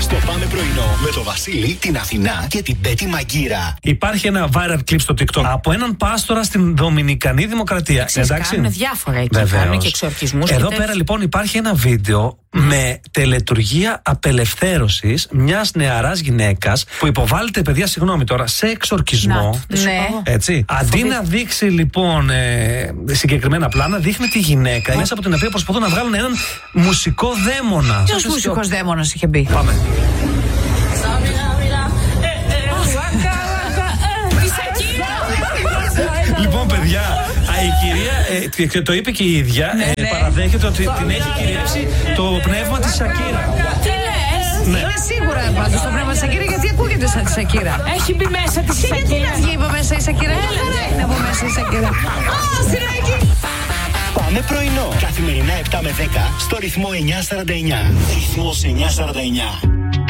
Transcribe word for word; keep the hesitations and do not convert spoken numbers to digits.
Στο Πάμε Πρωινό με το Βασίλη, την Αθηνά και την Πέτη Μαγκύρα. Υπάρχει ένα viral clip στο TikTok από έναν πάστορα στην Δομινικανή Δημοκρατία. Ξέρεις, Εντάξει. κάνουν διάφορα εκεί. Βεβαίως. Κάνουν και εξορκισμούς. Εδώ και πέρα λοιπόν υπάρχει ένα βίντεο με τελετουργία απελευθέρωσης μιας νεαράς γυναίκας που υποβάλλεται, παιδιά, συγγνώμη τώρα, σε εξορκισμό. Να, ναι. Έτσι. Αντί να δείξει λοιπόν ε, συγκεκριμένα πλάνα, δείχνει τη γυναίκα μέσα από την οποία προσπαθούν να βγάλουν έναν μουσικό δαίμονα. Ποιος μουσικός δαίμονας είχε μπει? Πάμε. Λοιπόν, παιδιά, α, η κυρία, ε, και το είπε και η ίδια, ναι, ε, ναι. παραδέχεται ότι την έχει κυριεύσει το πνεύμα της Σακύρα. Τι λες? Ναι. Είναι σίγουρα πάντως το πνεύμα της Σακύρα, γιατί ακούγεται σαν τη Σακύρα. Έχει μπει μέσα τη Σακύρα. Γιατί να βγει μέσα η Σακύρα? Έλα, είναι από μέσα η Σακύρα. Α, συνέχεια. Πάμε Πρωινό. Καθημερινά επτά με δέκα στο ρυθμό εννιακόσια σαράντα εννιά. Ρυθμός εννιακόσια σαράντα εννιά.